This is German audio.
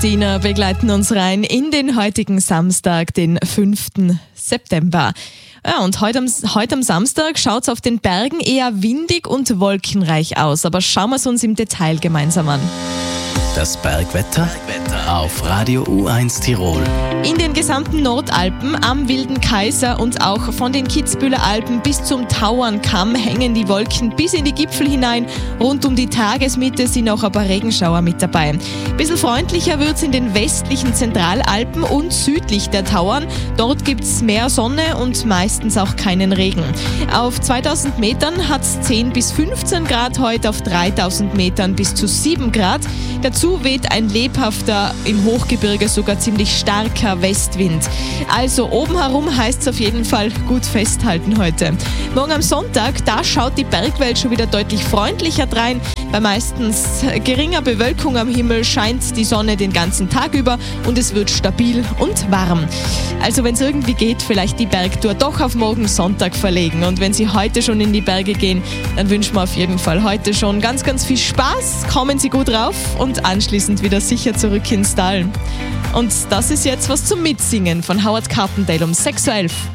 Tina begleiten uns rein in den heutigen Samstag, den 5. September. Ja, und heute am Samstag schaut es auf den Bergen eher windig und wolkenreich aus. Aber schauen wir es uns im Detail gemeinsam an. Das Bergwetter auf Radio U1 Tirol. In den gesamten Nordalpen, am Wilden Kaiser und auch von den Kitzbüheler Alpen bis zum Tauernkamm hängen die Wolken bis in die Gipfel hinein. Rund um die Tagesmitte sind auch ein paar Regenschauer mit dabei. Ein bisschen freundlicher wird es in den westlichen Zentralalpen und südlich der Tauern. Dort gibt es mehr Sonne und meistens auch keinen Regen. Auf 2000 Metern hat es 10 bis 15 Grad, heute auf 3000 Metern bis zu 7 Grad. Dazu weht ein lebhafter, im Hochgebirge sogar ziemlich starker Westwind. Also oben herum heißt es auf jeden Fall gut festhalten heute. Morgen am Sonntag, da schaut die Bergwelt schon wieder deutlich freundlicher drein. Bei meistens geringer Bewölkung am Himmel scheint die Sonne den ganzen Tag über und es wird stabil und warm. Also wenn es irgendwie geht, vielleicht die Bergtour doch auf morgen Sonntag verlegen. Und wenn Sie heute schon in die Berge gehen, dann wünschen wir auf jeden Fall heute schon ganz, ganz viel Spaß. Kommen Sie gut rauf und anschließend wieder sicher zurück ins Tal. Und das ist jetzt was zum Mitsingen von Howard Carpendale um 6:11 Uhr.